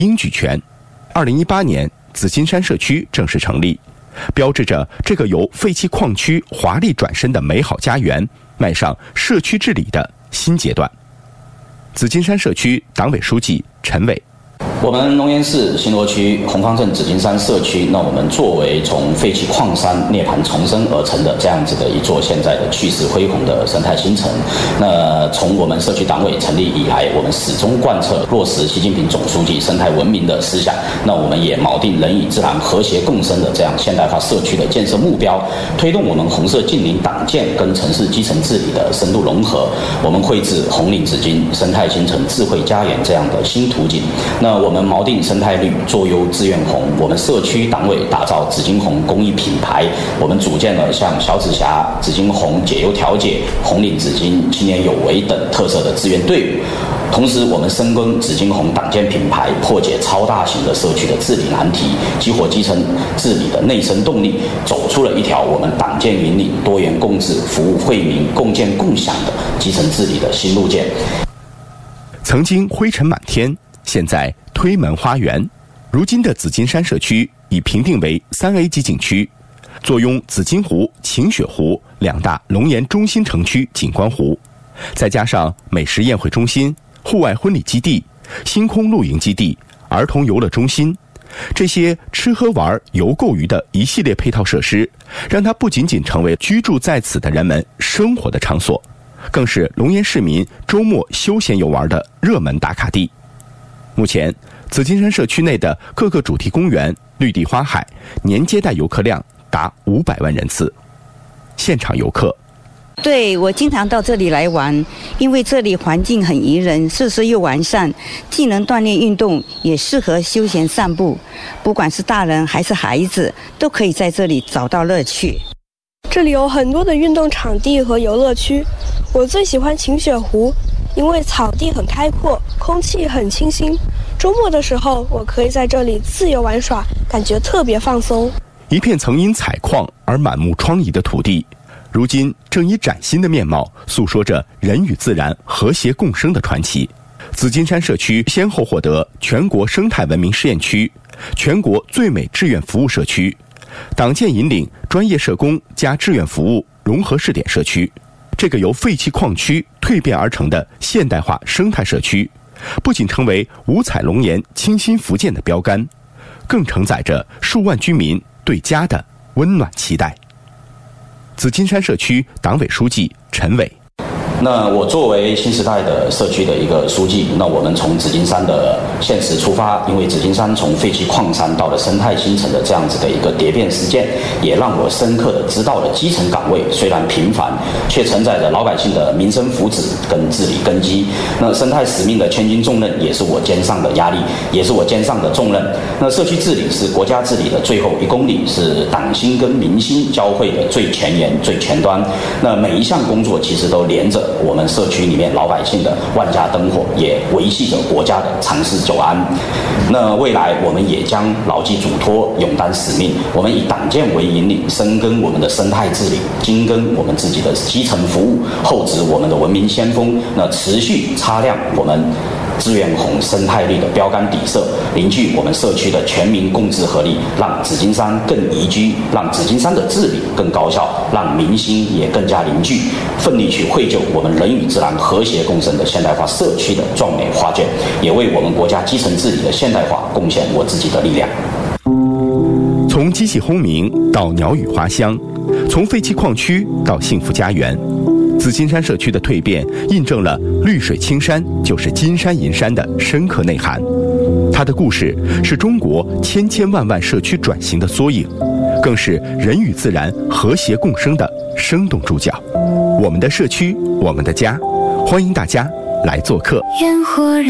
应举权。2018年，紫金山社区正式成立，标志着这个由废弃矿区华丽转身的美好家园迈上社区治理的新阶段。紫金山社区党委书记陈伟。 我们龙岩市新罗区红方镇紫金山社区，那我们作为从废弃矿山涅槃重生而成的这样子的一座现在的气势恢宏的生态新城。那从我们社区党委成立以来，我们始终贯彻落实习近平总书记生态文明的思想。那我们也锚定人与自然和谐共生的这样现代化社区的建设目标，推动我们红色近邻党建跟城市基层治理的深度融合。我们绘制红岭紫金生态新城智慧家园这样的新图景。那我们锚定生态绿，做优志愿红。我们社区党委打造紫金红公益品牌，我们组建了像小紫霞、紫金红解忧调解、红岭紫金青年有为等特色的志愿队伍。同时，我们深耕紫金红党建品牌，破解超大型的社区的治理难题，激活基层治理的内生动力，走出了一条我们党建引领、多元共治、服务惠民、共建共享的基层治理的新路线。 曾经灰尘满天，现在推门花园。如今的紫金山社区已评定为3A 级景区，坐拥紫金湖、晴雪湖2大龙岩中心城区景观湖，再加上美食宴会中心、户外婚礼基地、星空露营基地、儿童游乐中心，这些吃喝玩游购娱的一系列配套设施，让它不仅仅成为居住在此的人们生活的场所，更是龙岩市民周末休闲游玩的热门打卡地。目前，紫金山社区内的各个主题公园、绿地花海年接待游客量达500万人次。现场游客。 对，我经常到这里来玩，因为这里环境很宜人，设施又完善，既能锻炼运动，也适合休闲散步。不管是大人还是孩子，都可以在这里找到乐趣。 这里有很多的运动场地和游乐区，我最喜欢晴雪湖，因为草地很开阔，空气很清新。周末的时候，我可以在这里自由玩耍，感觉特别放松。 一片曾因采矿而满目疮痍的土地，如今正以崭新的面貌诉说着人与自然和谐共生的传奇。紫金山社区先后获得全国生态文明试验区、全国最美志愿服务社区、党建引领专业社工加志愿服务融合试点社区。这个由废弃矿区蜕变而成的现代化生态社区，不仅成为五彩龙岩清新福建的标杆，更承载着数万居民对家的温暖期待。紫金山社区党委书记陈伟。 那我作为新时代的社区的一个书记，那我们从紫金山的现实出发，因为紫金山从废弃矿山到了生态新城的这样子的一个蝶变事件，也让我深刻的知道了基层岗位虽然平凡，却承载着老百姓的民生福祉跟治理根基。那生态使命的千斤重任也是我肩上的压力，也是我肩上的重任。那社区治理是国家治理的最后1公里，是党心跟民心交汇的最前沿、最前端。那每一项工作其实都连着我们社区里面老百姓的万家灯火，也维系着国家的长治久安。那未来我们也将牢记嘱托，勇担使命。我们以党建为引领，深耕我们的生态治理，精耕我们自己的基层服务，厚植我们的文明先锋。那持续擦亮我们志愿红生态绿的标杆底色，凝聚我们社区的全民共治合力，让紫金山更宜居，让紫金山的治理更高效，让民心也更加凝聚，奋力去绘就我们人与自然和谐共生的现代化社区的壮美画卷，也为我们国家基层治理的现代化贡献我自己的力量。 从机器轰鸣到鸟语花香，从废弃矿区到幸福家园，紫金山社区的蜕变印证了绿水青山就是金山银山的深刻内涵。它的故事是中国千千万万社区转型的缩影，更是人与自然和谐共生的生动注脚。我们的社区，我们的家，欢迎大家来做客。